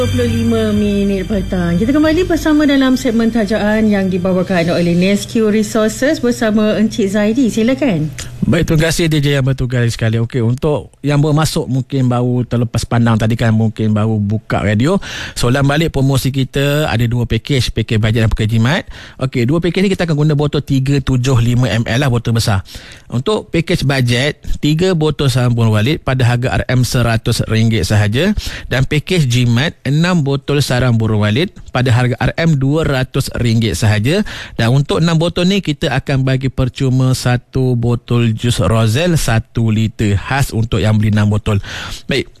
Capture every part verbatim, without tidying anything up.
dua puluh lima minit petang. Kita kembali bersama dalam segmen tajaan yang dibawakan oleh Nesque Resources bersama Encik Zaidi. Silakan. Baik, terima kasih D J yang bertugas sekali. Okey, untuk yang baru masuk mungkin baru terlepas pandang tadi kan, mungkin baru buka radio. Soalan balik promosi kita ada dua pakej, pakej bajet dan pakej jimat. Okey, dua pakej ni kita akan guna botol tiga tujuh lima mililiter lah, botol besar. Untuk pakej bajet, tiga botol sabun walid pada harga R M seratus ringgit sahaja, dan pakej jimat enam botol sarang burung walid pada harga R M dua ratus ringgit sahaja. Dan untuk enam botol ni kita akan bagi percuma satu botol jus Roselle satu liter khas untuk yang beli enam botol. Baik,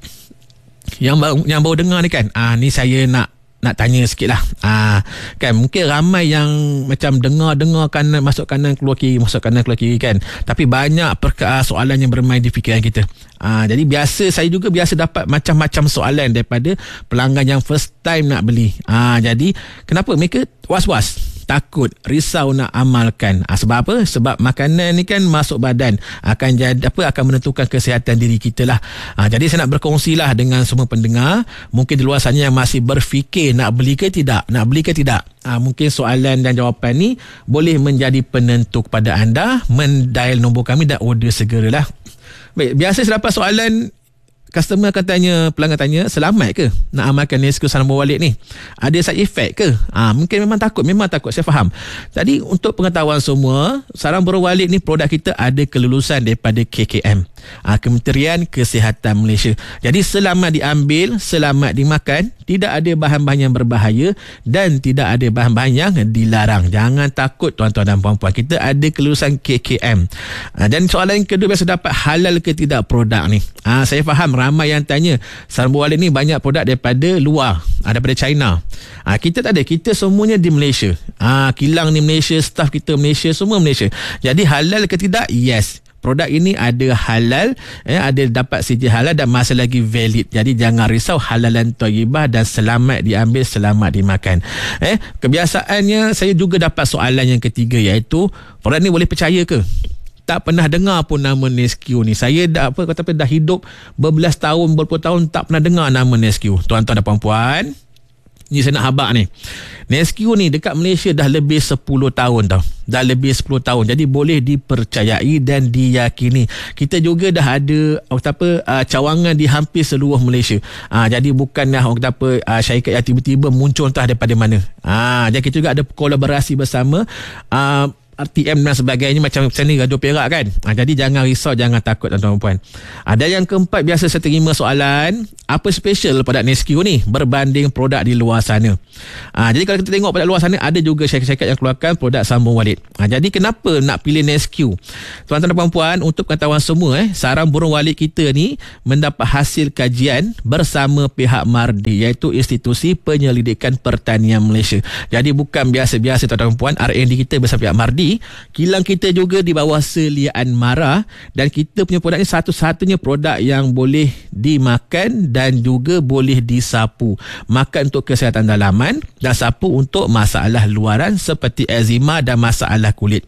yang baru, yang baru dengar ni kan, ah ni saya nak nak tanya sikit lah. Ah, kan mungkin ramai yang macam dengar-dengar kanan masuk kanan keluar kiri, masuk kanan keluar kiri kan. Tapi banyak perka- soalan yang bermain di fikiran kita. Ah, jadi biasa saya juga biasa dapat macam-macam soalan daripada pelanggan yang first time nak beli. Ah, jadi kenapa mereka was-was, takut, risau nak amalkan? Ah, sebab apa? Sebab makanan ni kan masuk badan akan jadi apa, akan menentukan kesihatan diri kita lah. Ah, jadi saya nak berkongsi lah dengan semua pendengar, mungkin di luar sana yang masih berfikir nak beli ke tidak, nak beli ke tidak. Ah, mungkin soalan dan jawapan ni boleh menjadi penentu kepada anda. Mendial nombor kami dan order segeralah. Baik, biasa saya dapat soalan, customer akan tanya, pelanggan tanya, selamat ke nak amalkan Nesque sarang burung walid ni? Ada side effect ke? Ah, mungkin memang takut, memang takut, saya faham. Jadi untuk pengetahuan semua, sarang burung walid ni produk kita ada kelulusan daripada K K M, ah, Kementerian Kesihatan Malaysia. Jadi selamat diambil, selamat dimakan, tidak ada bahan-bahan yang berbahaya dan tidak ada bahan-bahan yang dilarang. Jangan takut tuan-tuan dan puan-puan, kita ada kelulusan K K M. Ah, dan soalan yang kedua biasa dapat, halal ke tidak produk ni? Ah, saya faham ramai yang tanya, sarang burung walid ni banyak produk daripada luar, ah, daripada China. Ah, kita tak ada, kita semuanya di Malaysia. Ah, kilang ni Malaysia, staff kita Malaysia, semua Malaysia. Jadi halal ke tidak? Yes. Produk ini ada halal, eh, ada dapat sijil halal dan masih lagi valid. Jadi jangan risau, halalan thayyibah dan selamat diambil, selamat dimakan. Eh, kebiasaannya saya juga dapat soalan yang ketiga, iaitu produk ni boleh percaya ke? Tak pernah dengar pun nama Nesque ni. Saya dah apa kata apa dah hidup berbelas tahun, berpuluh tahun tak pernah dengar nama Nesque. Tuan-tuan dan puan-puan, ni saya nak habaq ni. Nesque ni dekat Malaysia dah lebih sepuluh tahun tau. Dah lebih sepuluh tahun. Jadi boleh dipercayai dan diyakini. Kita juga dah ada kata apa uh, cawangan di hampir seluruh Malaysia. Uh, jadi bukanlah orang kata apa uh, syarikat yang tiba-tiba muncul entah daripada mana. Uh, jadi kita juga ada kolaborasi bersama uh, R T M dan sebagainya, macam macam ni Radio Perak kan. Ha, jadi jangan risau, jangan takut tuan-tuan dan puan. Ada yang keempat, biasa saya terima soalan, apa special produk Nesque ni berbanding produk di luar sana? Ha, jadi kalau kita tengok produk luar sana, ada juga syarikat-syarikat yang keluarkan produk sambung walid. Ha, jadi kenapa nak pilih Nesque? Tuan-tuan dan puan-puan, untuk pengetahuan semua, eh, sarang burung walid kita ni mendapat hasil kajian bersama pihak MARDI, iaitu Institusi Penyelidikan Pertanian Malaysia. Jadi bukan biasa-biasa tuan-tuan dan puan, R and D kita bersama pihak MARDI. Kilang kita juga di bawah seliaan MARA, dan kita punya produk ni satu-satunya produk yang boleh dimakan dan juga boleh disapu. Makan untuk kesihatan dalaman dan sapu untuk masalah luaran seperti eczema dan masalah kulit.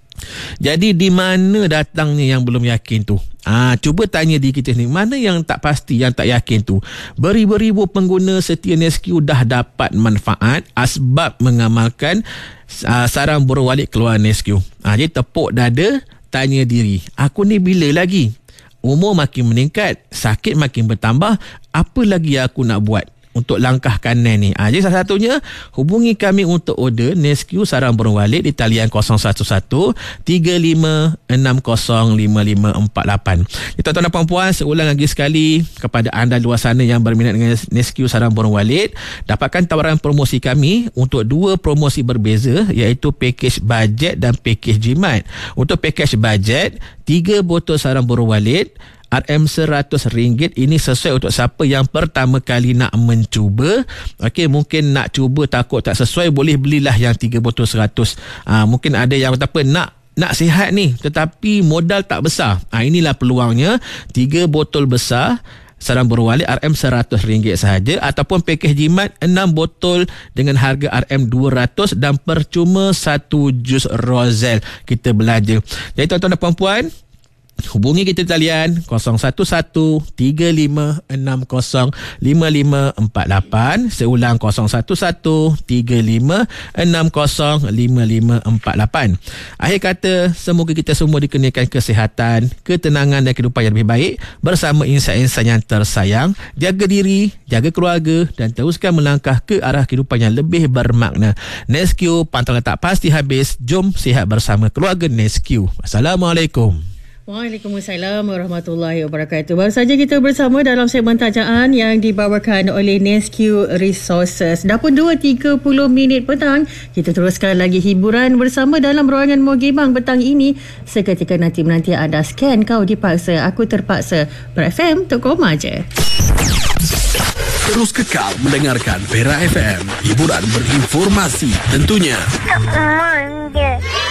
Jadi di mana datangnya yang belum yakin tu? Ah, cuba tanya diri kita ni, mana yang tak pasti, yang tak yakin tu. Beribu-ribu pengguna setia Nesque dah dapat manfaat asbab mengamalkan uh, sarang burung walid keluar Nesque. Ah, jadi tepuk dada, tanya diri, aku ni bila lagi? Umur makin meningkat, sakit makin bertambah, apa lagi aku nak buat untuk langkah kanan ni? Ha, jadi salah satunya hubungi kami untuk order Nesque sarang burung walid di talian kosong satu satu tiga lima enam kosong lima lima empat lapan. Jadi tuan-tuan dan puan-puan, seulang lagi sekali kepada anda luar sana yang berminat dengan Nesque sarang burung walid, dapatkan tawaran promosi kami untuk dua promosi berbeza, iaitu pakej bajet dan pakej jimat. Untuk pakej bajet, tiga botol sarang burung walid R M seratus ringgit. Ini sesuai untuk siapa yang pertama kali nak mencuba. Okey, mungkin nak cuba takut tak sesuai, boleh belilah yang tiga botol seratus. Ha, mungkin ada yang kata apa, nak nak sihat ni tetapi modal tak besar. Ha, inilah peluangnya, tiga botol besar sarang burung walid R M seratus ringgit sahaja, ataupun pakej jimat enam botol dengan harga R M dua ratus dan percuma satu jus Roselle kita belanja. Jadi tuan-tuan dan puan-puan, hubungi kita talian kosong satu satu tiga lima enam kosong lima lima empat lapan. Seulang kosong satu satu tiga lima enam kosong lima lima empat lapan. Akhir kata, semoga kita semua dikurniakan kesihatan, ketenangan dan kehidupan yang lebih baik bersama insan-insan yang tersayang. Jaga diri, jaga keluarga dan teruskan melangkah ke arah kehidupan yang lebih bermakna. Nescue, pantauan tak pasti habis. Jom sihat bersama keluarga Nescue. Assalamualaikum. Waalaikumsalam warahmatullahi wabarakatuh. Baru saja kita bersama dalam segmen tajaan yang dibawakan oleh Nescue Resources. Dah pun dua tiga puluh minit petang. Kita teruskan lagi hiburan bersama dalam ruangan Mogibang petang ini. Seketika nanti menanti anda scan Kau Dipaksa, Aku Terpaksa. Ber-F M Tok Koma je. Terus kekal mendengarkan Perak F M. Hiburan berinformasi tentunya. Tok Koma je.